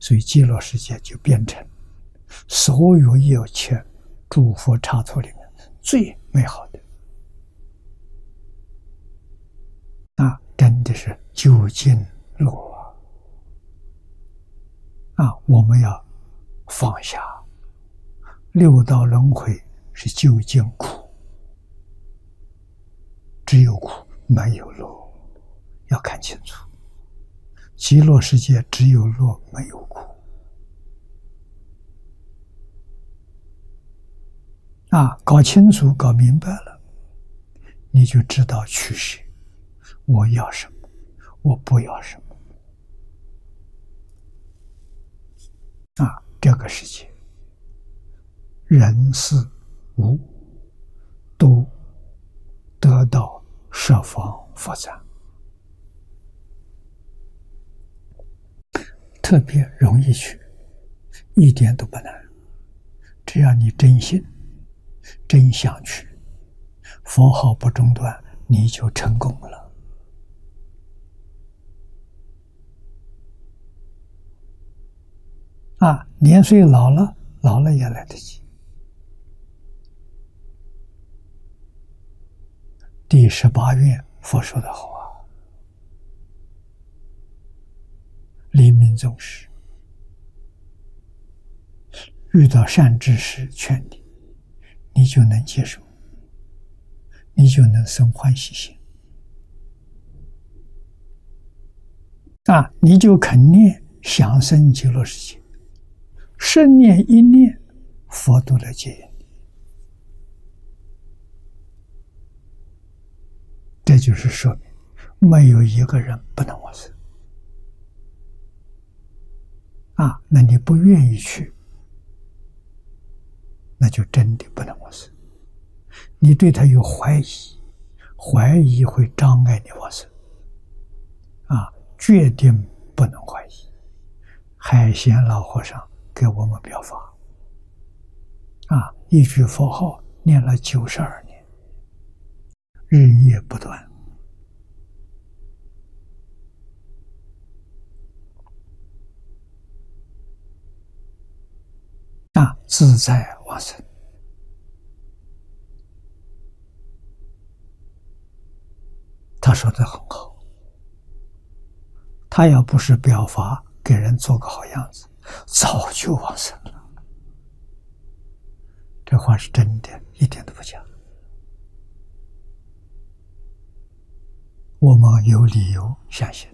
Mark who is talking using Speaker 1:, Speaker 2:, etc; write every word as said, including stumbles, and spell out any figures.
Speaker 1: 所以极乐世界就变成所有一切诸佛刹土里面最美好的啊，真的是究竟乐啊！我们要放下六道轮回是究竟苦，只有苦没有乐，要看清楚。极乐世界只有乐没有苦啊！搞清楚搞明白了，你就知道取舍，我要什么，我不要什么啊！这个世界人事物都得到十方佛赞，特别容易去，一点都不难。只要你真心真想去，佛号不中断，你就成功了啊！年岁老了，老了也来得及。第十八愿佛说得好啊，黎明宗师遇到善知识劝你，你就能接受，你就能生欢喜心啊！你就肯念想生极乐世界，生念一念，佛都来接引你。这就是说明没有一个人不能往生啊！那你不愿意去，那就真的不能往生。你对他有怀疑，怀疑会障碍你往生啊！决定不能怀疑。海贤老和尚给我们表法啊，一句佛号念了九十二年，日夜不断啊，自在往生。他说的很好，他要不是表法给人做个好样子，早就往生了。这话是真的，一点都不假。我们有理由相信。